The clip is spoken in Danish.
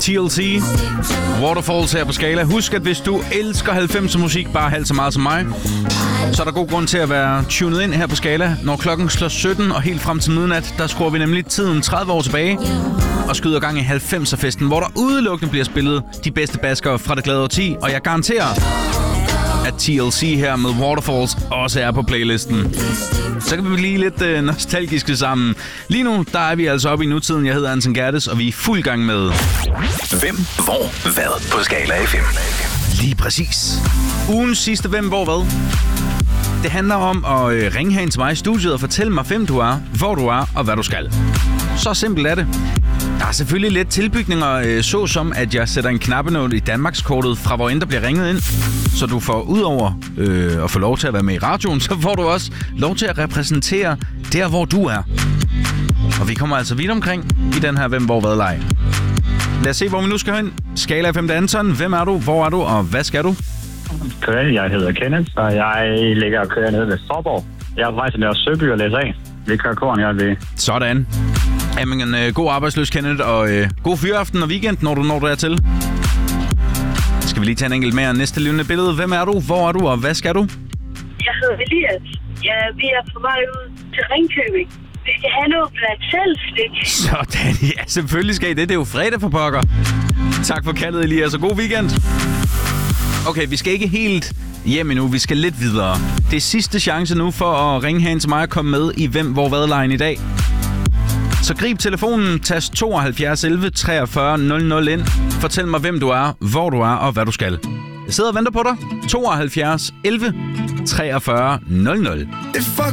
TLC. Waterfalls her på Skala. Husk, at hvis du elsker 90'er musik bare halvt så meget som mig, så er der god grund til at være tunet ind her på Skala. Når klokken slår 17 og helt frem til midnat, der skruer vi nemlig tiden 30 år tilbage og skyder gang i 90'er-festen, hvor der udelukkende bliver spillet de bedste baskere fra det glade årti. Og jeg garanterer, at TLC her med Waterfalls også er på playlisten. Så kan vi blive lidt nostalgiske sammen. Lige nu, der er vi altså oppe i nutiden. Jeg hedder Anton Gerdes, og vi er i fuld gang med... Hvem, hvor, hvad på Skala FM. Lige præcis. Ugens sidste Hvem, hvor, hvad. Det handler om at ringe herind til mig i studiet og fortælle mig, hvem du er, hvor du er og hvad du skal. Så simpelt er det. Der er selvfølgelig lidt tilbygninger, såsom at jeg sætter en knappenål i Danmarkskortet fra hvor end der bliver ringet ind. Så du får udover at få lov til at være med i radioen, så får du også lov til at repræsentere der, hvor du er. Og vi kommer altså vidt omkring i den her Hvem, hvor, hvad leg. Lad os se, hvor vi nu skal hen. Skala 5. Anton. Hvem er du? Hvor er du? Og hvad skal du? Jeg hedder Kenneth, og jeg ligger og kører ned ved Forborg. Jeg er faktisk nede i Søby og læser af. Vi kører korn, jeg vil. Sådan. Jamen, god arbejdsløs, Kenneth, og god fyraften og weekend, når du når dertil. Skal vi lige tage en enkelt mere næste levende billede. Hvem er du? Hvor er du? Og hvad skal du? Jeg hedder Elias. Ja, vi er på vej ud til Ringkøbing. Vi skal have noget blandt selvstik. Sådan, ja, selvfølgelig skal I det. Det er jo fredag for pokker. Tak for kaldet, Elias, og god weekend. Okay, vi skal ikke helt hjem endnu. Vi skal lidt videre. Det er sidste chance nu for at ringe herind til mig og komme med i Hvem, hvor, hvad-lejen i dag. Så grib telefonen, tast 72 11 43 00 ind. Fortæl mig, hvem du er, hvor du er og hvad du skal. Jeg sidder og venter på dig. 72 11 43 00.